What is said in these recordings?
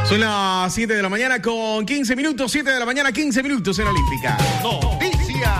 Son las 7 de la mañana con 15 minutos, 7 de la mañana, 15 minutos en Olímpica. Noticias.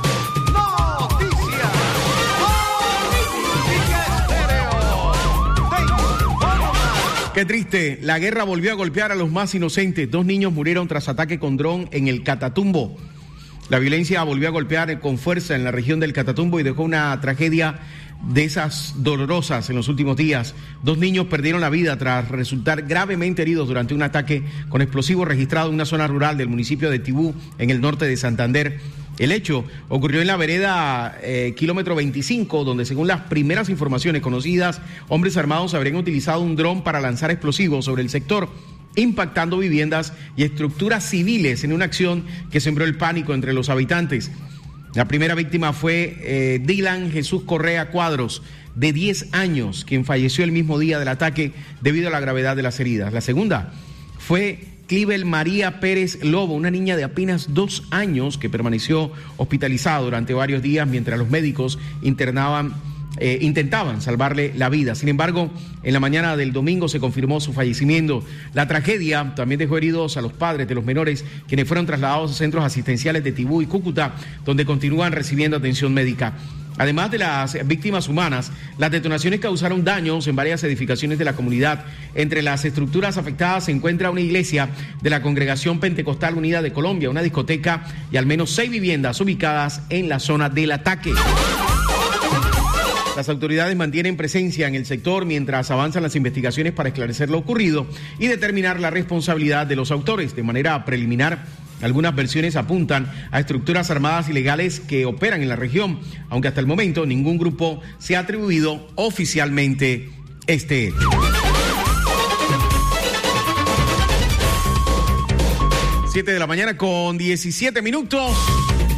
Qué triste, la guerra volvió a golpear a los más inocentes. 2 niños murieron tras ataque con dron en el Catatumbo. La violencia volvió a golpear con fuerza en la región del Catatumbo y dejó una tragedia de esas dolorosas en los últimos días. 2 niños perdieron la vida tras resultar gravemente heridos durante un ataque con explosivos registrado en una zona rural del municipio de Tibú, en el norte de Santander. El hecho ocurrió en la vereda kilómetro 25, donde según las primeras informaciones conocidas, hombres armados habrían utilizado un dron para lanzar explosivos sobre el sector, impactando viviendas y estructuras civiles en una acción que sembró el pánico entre los habitantes. La primera víctima fue Dylan Jesús Correa Cuadros, de 10 años, quien falleció el mismo día del ataque debido a la gravedad de las heridas. La segunda fue Clivel María Pérez Lobo, una niña de apenas 2 años que permaneció hospitalizada durante varios días mientras los médicos intentaban salvarle la vida. Sin embargo, en la mañana del domingo se confirmó su fallecimiento. La tragedia también dejó heridos a los padres de los menores, quienes fueron trasladados a centros asistenciales de Tibú y Cúcuta, donde continúan recibiendo atención médica. Además de las víctimas humanas, las detonaciones causaron daños en varias edificaciones de la comunidad. Entre las estructuras afectadas se encuentra una iglesia de la Congregación Pentecostal Unida de Colombia, una discoteca y al menos 6 viviendas ubicadas en la zona del ataque. Las autoridades mantienen presencia en el sector mientras avanzan las investigaciones para esclarecer lo ocurrido y determinar la responsabilidad de los autores. De manera preliminar, algunas versiones apuntan a estructuras armadas ilegales que operan en la región, aunque hasta el momento ningún grupo se ha atribuido oficialmente este hecho. 7 de la mañana con 17 minutos.